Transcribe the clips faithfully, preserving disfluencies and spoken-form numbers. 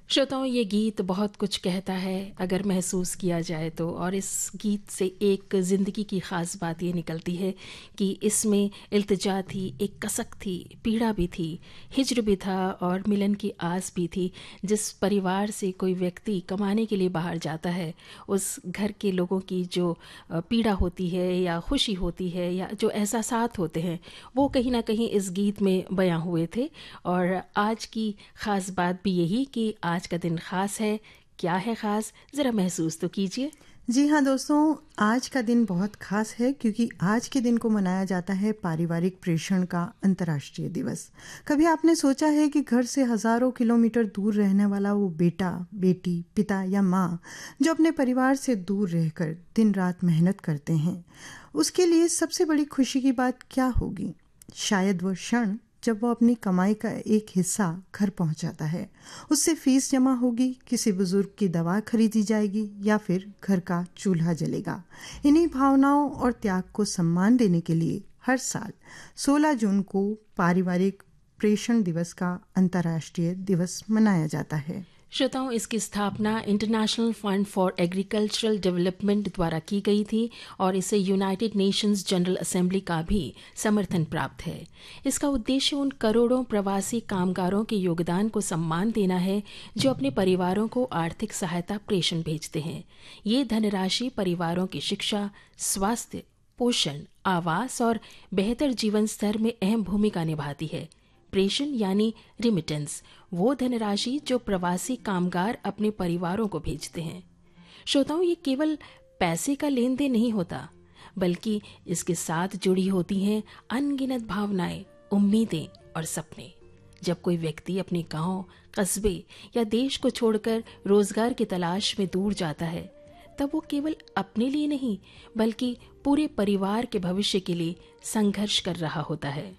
श्रोताओं, ये गीत बहुत कुछ कहता है अगर महसूस किया जाए तो। और इस गीत से एक ज़िंदगी की ख़ास बात ये निकलती है कि इसमें इल्तिजा थी, एक कसक थी, पीड़ा भी थी, हिज्र भी था और मिलन की आस भी थी। जिस परिवार से कोई व्यक्ति कमाने के लिए बाहर जाता है, उस घर के लोगों की जो अ, पीड़ा होती है या खुशी होती है या जो एहसासात होते हैं, वो कहीं ना कहीं इस गीत में बयां हुए थे। और आज की ख़ास बात भी यही कि आज का दिन ख़ास है। क्या है ख़ास, ज़रा महसूस तो कीजिए। जी हाँ दोस्तों, आज का दिन बहुत खास है क्योंकि आज के दिन को मनाया जाता है पारिवारिक प्रेषण का अंतर्राष्ट्रीय दिवस। कभी आपने सोचा है कि घर से हजारों किलोमीटर दूर रहने वाला वो बेटा, बेटी, पिता या माँ जो अपने परिवार से दूर रहकर दिन रात मेहनत करते हैं, उसके लिए सबसे बड़ी खुशी की बात क्या होगी? शायद वो क्षण जब वो अपनी कमाई का एक हिस्सा घर पहुंचाता है। उससे फीस जमा होगी, किसी बुजुर्ग की दवा खरीदी जाएगी या फिर घर का चूल्हा जलेगा। इन्हीं भावनाओं और त्याग को सम्मान देने के लिए हर साल सोलह जून को पारिवारिक प्रेषण दिवस का अंतर्राष्ट्रीय दिवस मनाया जाता है। श्रोताओं, इसकी स्थापना international fund for agricultural development द्वारा की गई थी और इसे यूनाइटेड नेशंस जनरल असेंबली का भी समर्थन प्राप्त है। इसका उद्देश्य उन करोड़ों प्रवासी कामगारों के योगदान को सम्मान देना है जो अपने परिवारों को आर्थिक सहायता प्रेषण भेजते हैं। ये धनराशि परिवारों की शिक्षा, स्वास्थ्य, पोषण, आवास और बेहतर जीवन स्तर में अहम भूमिका निभाती है। प्रेषण यानी रिमिटेंस, वो धनराशि जो प्रवासी कामगार अपने परिवारों को भेजते हैं। श्रोताओं, ये केवल पैसे का लेन देन नहीं होता, बल्कि इसके साथ जुड़ी होती हैं अनगिनत भावनाएं, उम्मीदें और सपने। जब कोई व्यक्ति अपने गांव, कस्बे या देश को छोड़कर रोजगार की तलाश में दूर जाता है, तब वो केवल अपने लिए नहीं बल्कि पूरे परिवार के भविष्य के लिए संघर्ष कर रहा होता है।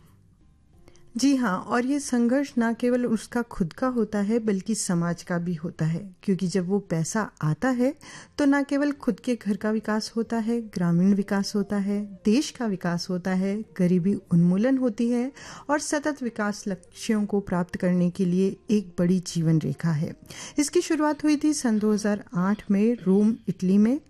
जी हाँ, और ये संघर्ष ना केवल उसका खुद का होता है बल्कि समाज का भी होता है, क्योंकि जब वो पैसा आता है तो ना केवल खुद के घर का विकास होता है, ग्रामीण विकास होता है, देश का विकास होता है, गरीबी उन्मूलन होती है और सतत विकास लक्ष्यों को प्राप्त करने के लिए एक बड़ी जीवन रेखा है। इसकी शुरुआत हुई थी सन दो हज़ार आठ में रोम, इटली में।